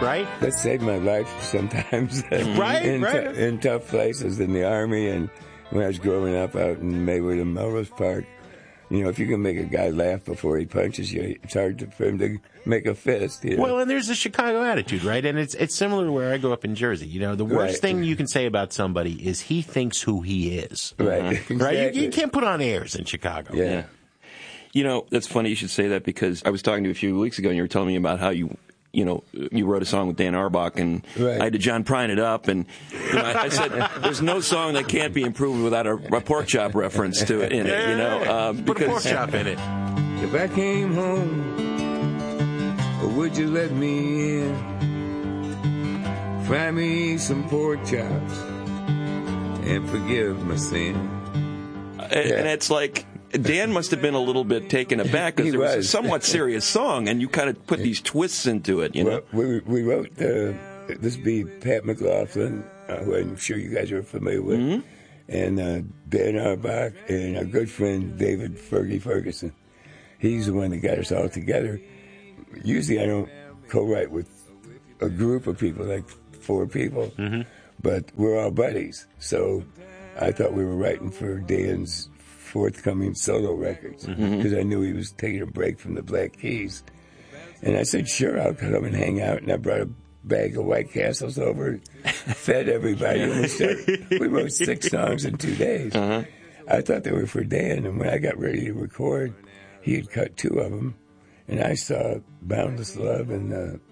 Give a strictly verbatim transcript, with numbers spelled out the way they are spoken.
right? That saved my life sometimes. Right, in, right. T- in tough places, in the Army, and when I was growing up out in Maywood and Melrose Park. You know, if you can make a guy laugh before he punches you, it's hard to, for him to make a fist. You know? Well, and there's the Chicago attitude, right? And it's it's similar to where I grew up in Jersey. You know, the worst Right. thing you can say about somebody is he thinks who he is. Right. Mm-hmm. Exactly. Right? You, you can't put on airs in Chicago. Yeah. Yeah. You know, that's funny you should say that because I was talking to you a few weeks ago and you were telling me about how you, you know, you wrote a song with Dan Arbach and Right. I had to John Prine it up and you know, I, I said there's no song that can't be improved without a, a pork chop reference to it in it, you know, um, Put a pork because chop in it. If I came home, or would you let me in? Fry me some pork chops and forgive my sin. and, and it's like Dan must have been a little bit taken aback because He it was a was. somewhat serious song and you kind of put these twists into it, you know. Well, we, we wrote, uh, this would be Pat McLaughlin, uh, who I'm sure you guys are familiar with, Mm-hmm. and uh, Dan Arbach, and our good friend David Fergie Ferguson. He's the one that got us all together. Usually I don't co-write with a group of people, like four people, Mm-hmm. but we're all buddies. So I thought we were writing for Dan's forthcoming solo records because I knew he was taking a break from the Black Keys. And I said, sure, I'll come and hang out. And I brought a bag of White Castles over, fed everybody. And we, started, we wrote six songs in two days. Uh-huh. I thought they were for Dan. And when I got ready to record, he had cut two of them. And I saw Boundless Love and uh,